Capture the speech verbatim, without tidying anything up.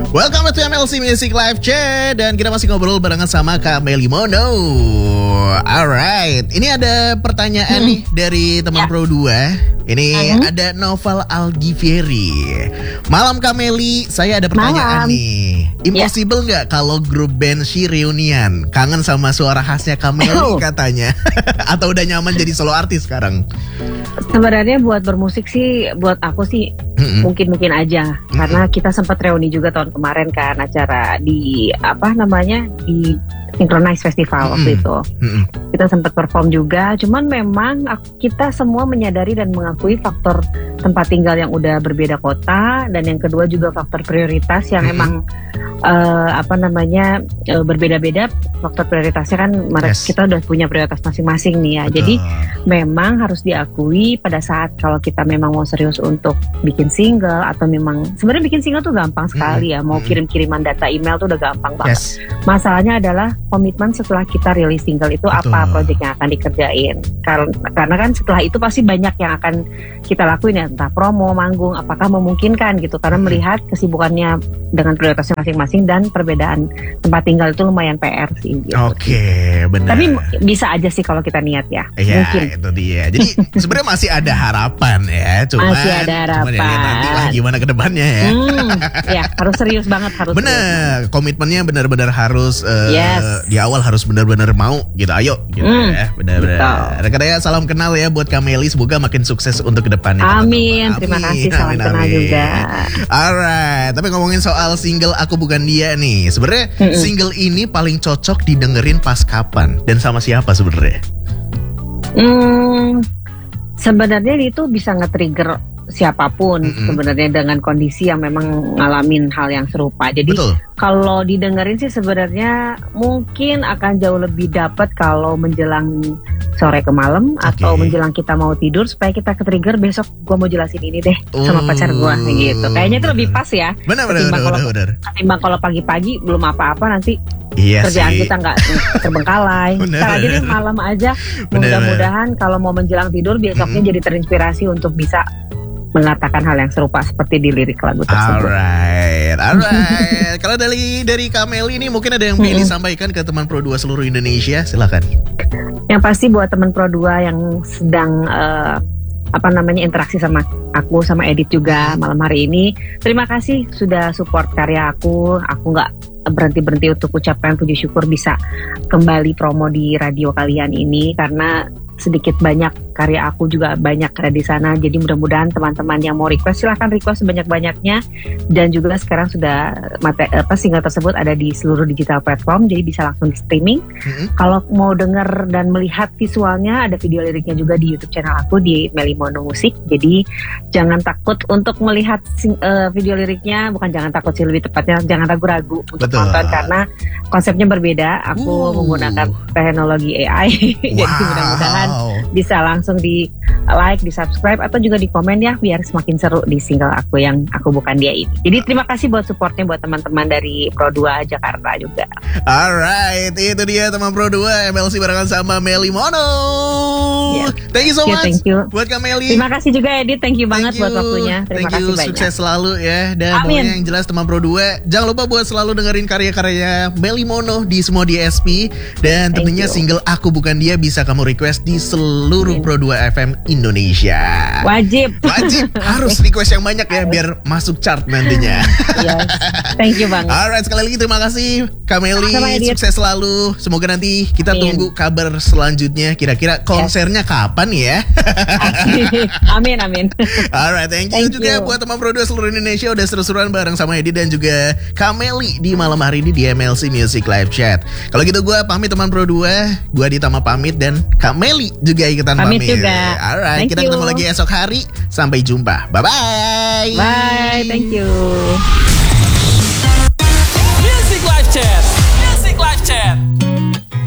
Welcome to M L C Music Live Chat. Dan kita masih ngobrol barengan sama Kak Melly Mono. Alright, ini ada pertanyaan hmm. nih dari teman ya. Pro dua. Ini uh-huh. ada Noval Algivieri. Malam Kak Melly, saya ada pertanyaan Malam. nih. Impossible nggak ya. kalau grup band She reunian? Kangen sama suara khasnya Kak Melly katanya. Atau udah nyaman jadi solo artis sekarang? Sebenarnya buat bermusik sih, buat aku sih mm-hmm. mungkin-mungkin aja. Mm-hmm. Karena kita sempat reuni juga tahun kemarin kan, acara di apa namanya di Synchronize Festival mm-hmm. waktu itu. Mm-hmm. Kita sempat perform juga. Cuman memang kita semua menyadari dan mengakui faktor tempat tinggal yang udah berbeda kota, dan yang kedua juga faktor prioritas yang mm-hmm. emang uh, apa namanya uh, berbeda-beda. Faktor prioritasnya kan yes. kita udah punya prioritas masing-masing nih ya. Betul. Jadi memang harus diakui pada saat kalau kita memang mau serius untuk bikin single, atau memang sebenarnya bikin single tuh gampang sekali ya. Mau kirim-kiriman data email tuh udah gampang banget. Yes. Masalahnya adalah komitmen setelah kita rilis single itu. Betul. Apa project yang akan dikerjain. Karena, karena kan setelah itu pasti banyak yang akan kita lakuin ya, entah promo, manggung, apakah memungkinkan gitu. Karena melihat kesibukannya dengan prioritasnya masing-masing dan perbedaan tempat tinggal itu lumayan P R sih gitu. Oke, benar. Tapi bisa aja sih kalau kita niat ya. Iya, mungkin. Itu dia. Jadi sebenarnya masih ada harapan ya. Cuman, masih ada harapan. Cuman ya nanti lah gimana ke depannya ya. Hmm, ya harus serius banget, harus. Bener, serius. Komitmennya benar-benar harus uh, yes. di awal harus benar-benar mau gitu. Ayo gitu hmm, ya. Benar-benar. Rekan-rekan salam kenal ya buat Kak Melly. Semoga makin sukses untuk ke depannya. Amin. Terima kasih, salam amin, kenal amin. juga. Alright, tapi ngomongin soal single Aku Bukan Dia nih. Sebenarnya mm-mm. single ini paling cocok didengerin pas kapan dan sama siapa sebenarnya? Hmm, sebenarnya itu bisa nge-trigger siapapun mm-hmm. sebenarnya dengan kondisi yang memang ngalamin hal yang serupa. Jadi Betul. kalau didengerin sih sebenarnya mungkin akan jauh lebih dapat kalau menjelang sore ke malam okay. atau menjelang kita mau tidur, supaya kita ke-trigger besok gue mau jelasin ini deh uh, sama pacar gue gitu. Kayaknya itu lebih pas ya. Benar-benar. Ketimbang kalau pagi-pagi belum apa-apa nanti iya kerjaan sih. kita nggak terbengkalai. Kita aja nih malam aja. Mudah-mudahan kalau mau menjelang tidur besoknya mm-hmm. jadi terinspirasi untuk bisa mengatakan hal yang serupa seperti di lirik lagu tersebut. Alright, alright. Kalau dari dari Kak Melly ini mungkin ada yang ingin mm-hmm. disampaikan ke teman Pro dua seluruh Indonesia, silakan. Yang pasti buat teman Pro dua yang sedang uh, apa namanya interaksi sama aku, sama Edit juga malam hari ini, terima kasih sudah support karya aku. Aku nggak berhenti-berhenti untuk ucapkan puji syukur bisa kembali promo di radio kalian ini, karena sedikit banyak karya aku juga banyak ada di sana. Jadi mudah-mudahan teman-teman yang mau request silahkan request sebanyak-banyaknya. Dan juga sekarang sudah mate, apa, single tersebut ada di seluruh digital platform, jadi bisa langsung di streaming. Mm-hmm. Kalau mau dengar dan melihat visualnya, ada video liriknya juga di YouTube channel aku di Melly Mono Musik. Jadi jangan takut untuk melihat uh, video liriknya, bukan jangan takut sih, lebih tepatnya jangan ragu-ragu untuk Betul. nonton, karena konsepnya berbeda. Aku uh. menggunakan teknologi A I. Wow. Jadi mudah-mudahan bisa langsung di like, di subscribe, atau juga di komen ya, biar semakin seru di single aku yang Aku Bukan Dia ini. Jadi terima kasih buat supportnya buat teman-teman dari Pro dua Jakarta juga. Alright, itu dia teman Pro dua M L C barengan sama Melly Mono. Yeah. Thank you so much. Thank you. Buat Kak Melly. Terima kasih juga Edit, thank you thank banget you. buat waktunya. Terima thank kasih you. banyak. Sukses selalu ya. Dan pokoknya yang jelas teman Pro dua, jangan lupa buat selalu dengerin karya-karya Melly Mono di semua D S P. Dan thank tentunya you. single Aku Bukan Dia bisa kamu request di seluruh Pro dua F M Indonesia. Wajib. Wajib. Harus request yang banyak ya biar masuk chart nantinya. Yes. Thank you banget. Alright, sekali lagi terima kasih Kak Melly. Sukses selalu. Semoga nanti kita amin. tunggu kabar selanjutnya. Kira-kira konsernya yes. kapan ya? Amin, amin. Alright, thank you thank juga you. buat teman Pro dua seluruh Indonesia udah seru-seruan bareng sama Edi dan juga Kak Melly di malam hari ini di M L C Music Live Chat. Kalau gitu gue pamit teman Pro dua, gue Ditama pamit dan Kak Melly juga ikutan pamit. Pamit juga. Alright, thank kita you. ketemu lagi esok hari. Sampai jumpa. Bye-bye. Bye, thank you.